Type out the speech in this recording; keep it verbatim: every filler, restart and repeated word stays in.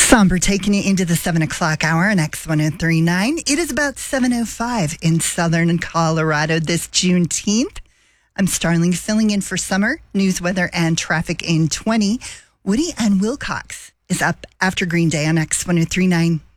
Somber taking you into the seven o'clock hour on X one oh three point nine. It is about seven oh five in southern Colorado this Juneteenth. I'm Starling filling in for Summer, news, weather, and traffic in twenty. Woody and Wilcox is up after Green Day on X one oh three point nine.